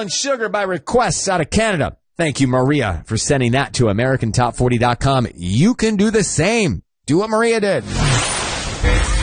Brown Sugar by requests out of Canada. Thank you, Maria, for sending that to AmericanTop40.com. You can do the same. Do what Maria did.